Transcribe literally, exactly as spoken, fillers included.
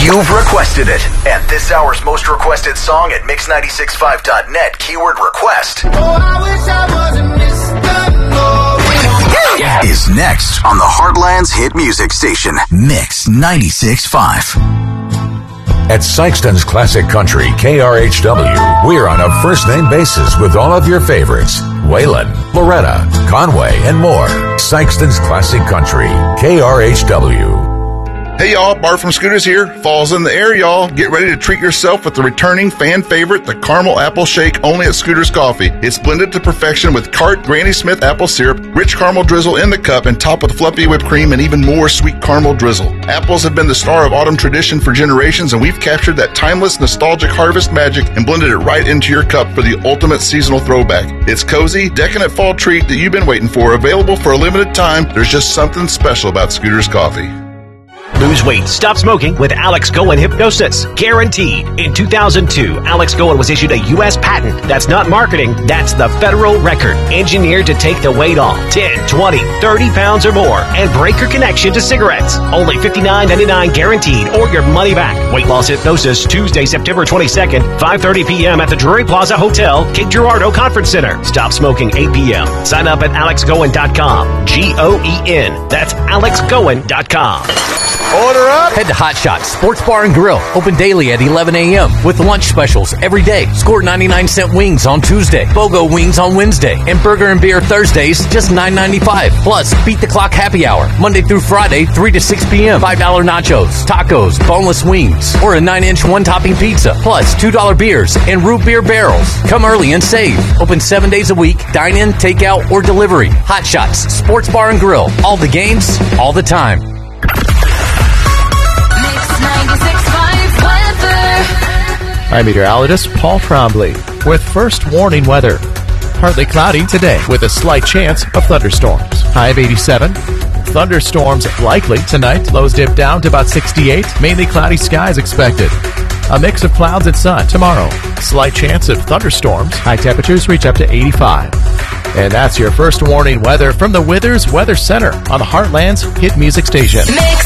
You've requested it. And this hour's most requested song at mix nine six five dot net, keyword request, Oh, I wish I wasn't Mister Boring. is next on the Heartland's hit music station, Mix ninety-six point five. At Sykeston's Classic Country, K R H W, we're on a first-name basis with all of your favorites. Waylon, Loretta, Conway, and more. Sykeston's Classic Country, K R H W. Hey y'all, Bart from Scooters here. Fall's in the air, y'all. Get ready to treat yourself with the returning fan favorite, the Caramel Apple Shake, only at Scooters Coffee. It's blended to perfection with Cart Granny Smith apple syrup, rich caramel drizzle in the cup, and topped with fluffy whipped cream and even more sweet caramel drizzle. Apples have been the star of autumn tradition for generations, and we've captured that timeless, nostalgic harvest magic and blended it right into your cup for the ultimate seasonal throwback. It's cozy, decadent fall treat that you've been waiting for, available for a limited time. There's just something special about Scooters Coffee. Lose weight, stop smoking with Alex Goen Hypnosis. Guaranteed. In two thousand two, Alex Goen was issued a U S patent. That's not marketing, that's the federal record. Engineered to take the weight off ten, twenty, thirty pounds or more and break your connection to cigarettes. Only fifty-nine ninety-nine guaranteed or your money back. Weight Loss Hypnosis, Tuesday, September twenty-second, five thirty p.m. at the Drury Plaza Hotel, Cape Girardeau Conference Center. Stop smoking eight p.m. Sign up at alex goen dot com. G O E N. That's alex goen dot com. Order up! Head to Hot Shots Sports Bar and Grill. Open daily at eleven a.m. with lunch specials every day. Score ninety-nine cent wings on Tuesday. BOGO wings on Wednesday. And burger and beer Thursdays, just nine ninety-five. Plus, Beat the Clock happy hour. Monday through Friday, three to six p.m. five dollar nachos, tacos, boneless wings, or a nine inch one-topping pizza. Plus, two dollar beers and root beer barrels. Come early and save. Open seven days a week. Dine in, take out, or delivery. Hot Shots Sports Bar and Grill. All the games, all the time. I'm meteorologist Paul Trombley with first warning weather. Partly cloudy today with a slight chance of thunderstorms. High of eighty-seven. Thunderstorms likely tonight. Lows dip down to about sixty-eight. Mainly cloudy skies expected. A mix of clouds and sun tomorrow. Slight chance of thunderstorms. High temperatures reach up to eighty-five. And that's your first warning weather from the Withers Weather Center on the Heartland's hit music station. Mix